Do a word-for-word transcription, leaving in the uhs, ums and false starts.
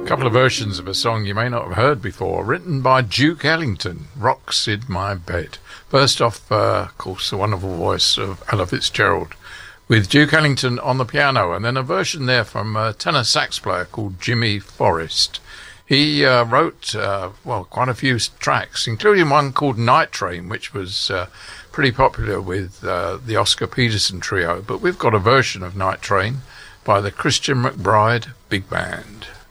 A couple of versions of a song you may not have heard before, written by Duke Ellington, Rocks in My Bed. First off, uh, of course, the wonderful voice of Ella Fitzgerald, with Duke Ellington on the piano, and then a version there from a tenor sax player called Jimmy Forrest. He uh, wrote, uh, well, quite a few tracks, including one called Night Train, which was uh, pretty popular with uh, the Oscar Peterson trio. But we've got a version of Night Train by the Christian McBride Big Band.